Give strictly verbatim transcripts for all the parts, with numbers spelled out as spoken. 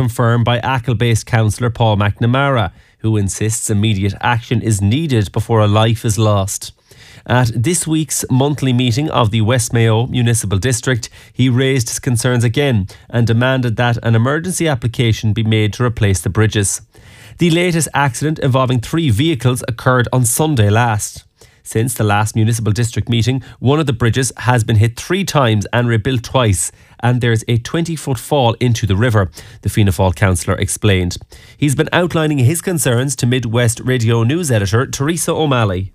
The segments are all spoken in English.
confirmed by Achill-based councillor Paul McNamara, who insists immediate action is needed before a life is lost. At this week's monthly meeting of the West Mayo Municipal District, he raised his concerns again and demanded that an emergency application be made to replace the bridges. The latest accident involving three vehicles occurred on Sunday last. Since the last municipal district meeting, one of the bridges has been hit three times and rebuilt twice, and there's a twenty foot fall into the river, the Fianna Fáil councillor explained. He's been outlining his concerns to Midwest Radio News editor Teresa O'Malley.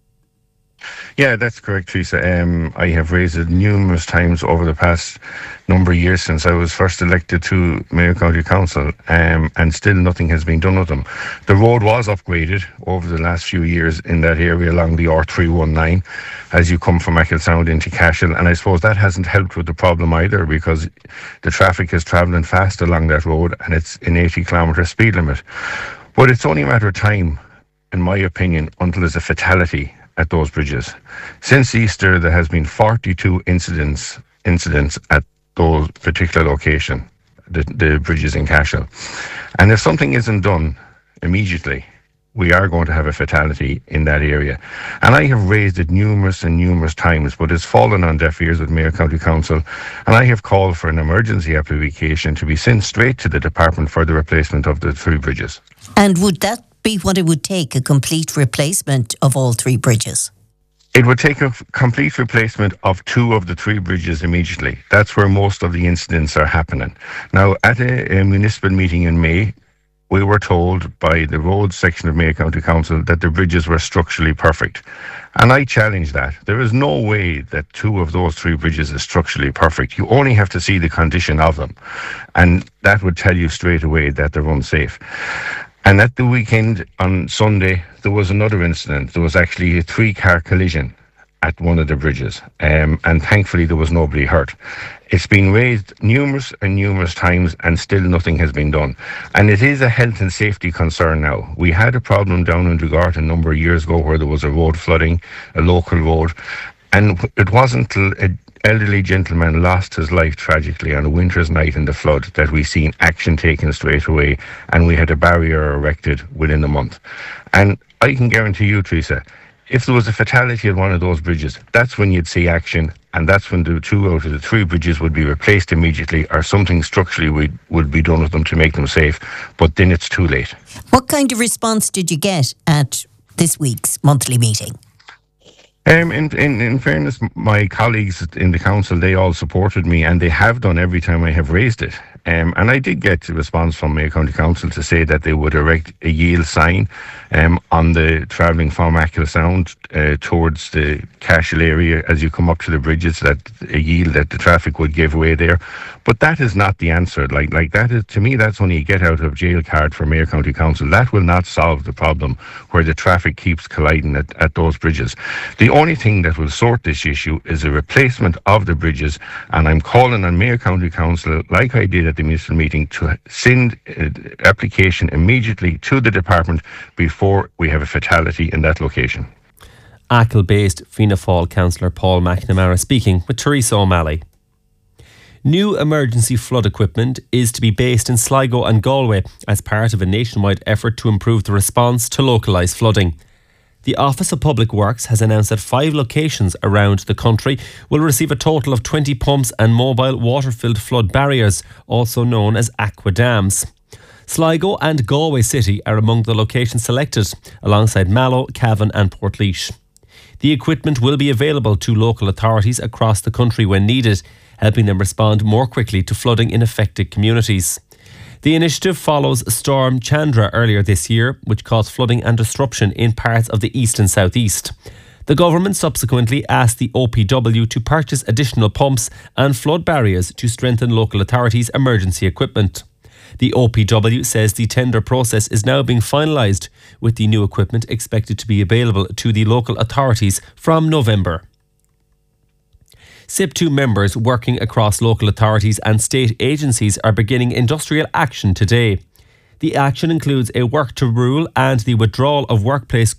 Yeah, that's correct, Teresa. Um, I have raised it numerous times over the past number of years since I was first elected to Mayo County Council, um, and still nothing has been done with them. The road was upgraded over the last few years in that area along the R three nineteen as you come from Achill Sound into Cashel, and I suppose that hasn't helped with the problem either, because the traffic is travelling fast along that road and it's an eighty kilometre speed limit. But it's only a matter of time, in my opinion, until there's a fatality at those bridges. Since Easter, there has been forty-two incidents incidents at those particular location, the, the bridges in Cashel. And if something isn't done immediately, we are going to have a fatality in that area. And I have raised it numerous and numerous times, but it's fallen on deaf ears with Mayo County Council. And I have called for an emergency application to be sent straight to the department for the replacement of the three bridges. And would that be what it would take, a complete replacement of all three bridges? It would take a f- complete replacement of two of the three bridges immediately. That's where most of the incidents are happening. Now, at a, a municipal meeting in May, we were told by the roads section of Mayo County Council that the bridges were structurally perfect. And I challenge that. There is no way that two of those three bridges is structurally perfect. You only have to see the condition of them, and that would tell you straight away that they're unsafe. And at the weekend, on Sunday, there was another incident. There was actually a three-car collision at one of the bridges, um, and thankfully there was nobody hurt. It's been raised numerous and numerous times, and still nothing has been done. And it is a health and safety concern now. We had a problem down in Dugart a number of years ago where there was a road flooding, a local road, and it wasn't until a elderly gentleman lost his life tragically on a winter's night in the flood that we seen action taken straight away, and we had a barrier erected within a month. And I can guarantee you, Teresa, if there was a fatality at one of those bridges, that's when you'd see action, and that's when the two out of the three bridges would be replaced immediately, or something structurally would, would be done with them to make them safe. But then it's too late. What kind of response did you get at this week's monthly meeting? Um, in, in, in fairness, my colleagues in the council, they all supported me, and they have done every time I have raised it. Um, and I did get a response from Mayo County Council to say that they would erect a yield sign um, on the travelling from Achill Sound uh, towards the Cashel area as you come up to the bridges, that a yield that the traffic would give way there. But that is not the answer. Like like that is, to me, that's only a get out of jail card for Mayo County Council. That will not solve the problem where the traffic keeps colliding at, at those bridges. The only thing that will sort this issue is a replacement of the bridges, and I'm calling on Mayo County Council, like I did at the municipal meeting, to send an application immediately to the department before we have a fatality in that location. Achill-based Fianna Fáil councillor Paul McNamara speaking with Teresa O'Malley. New emergency flood equipment is to be based in Sligo and Galway as part of a nationwide effort to improve the response to localised flooding. The Office of Public Works has announced that five locations around the country will receive a total of twenty pumps and mobile water-filled flood barriers, also known as aqua dams. Sligo and Galway City are among the locations selected, alongside Mallow, Cavan and Portlaoise. The equipment will be available to local authorities across the country when needed, helping them respond more quickly to flooding in affected communities. The initiative follows Storm Chandra earlier this year, which caused flooding and disruption in parts of the east and southeast. The government subsequently asked the O P W to purchase additional pumps and flood barriers to strengthen local authorities' emergency equipment. The O P W says the tender process is now being finalised, with the new equipment expected to be available to the local authorities from November. S I P two members working across local authorities and state agencies are beginning industrial action today. The action includes a work to rule and the withdrawal of workplace